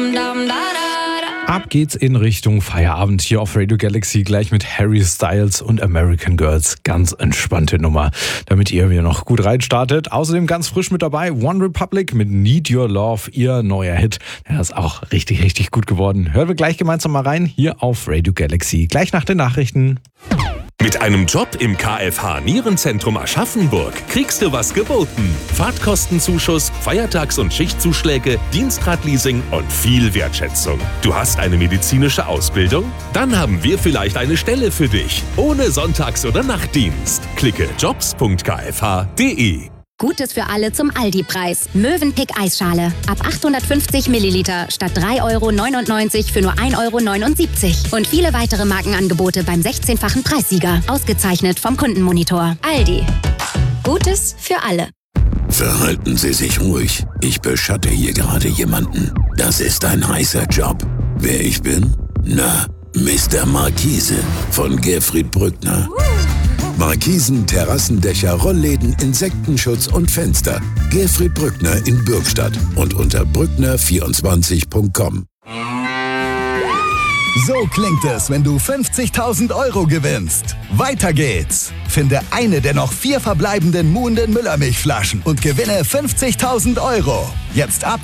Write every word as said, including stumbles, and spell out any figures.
Ab geht's in Richtung Feierabend hier auf Radio Galaxy, gleich mit Harry Styles und American Girls. Ganz entspannte Nummer, damit ihr wieder noch gut reinstartet. Außerdem ganz frisch mit dabei One Republic mit Need Your Love, ihr neuer Hit. Der ist auch richtig, richtig gut geworden. Hören wir gleich gemeinsam mal rein, hier auf Radio Galaxy. Gleich nach den Nachrichten. Mit einem Job im K F H Nierenzentrum Aschaffenburg kriegst du was geboten. Fahrtkostenzuschuss, Feiertags- und Schichtzuschläge, Dienstradleasing und viel Wertschätzung. Du hast eine medizinische Ausbildung? Dann haben wir vielleicht eine Stelle für dich. Ohne Sonntags- oder Nachtdienst. Klicke jobs punkt k f h punkt d e. Gutes für alle zum Aldi-Preis. Mövenpick Eisschale. Ab achthundertfünfzig Milliliter statt drei Euro neunundneunzig für nur ein Euro neunundsiebzig. Und viele weitere Markenangebote beim sechzehnfachen Preissieger. Ausgezeichnet vom Kundenmonitor. Aldi. Gutes für alle. Verhalten Sie sich ruhig. Ich beschatte hier gerade jemanden. Das ist ein heißer Job. Wer ich bin? Na, Mister Markise von Gerfried Brückner. Markisen, Terrassendächer, Rollläden, Insektenschutz und Fenster. Gerfried Brückner in Bürgstadt und unter brückner vierundzwanzig punkt com. So klingt es, wenn du fünfzigtausend Euro gewinnst. Weiter geht's. Finde eine der noch vier verbleibenden Muhnden Müllermilchflaschen und gewinne fünfzigtausend Euro. Jetzt ab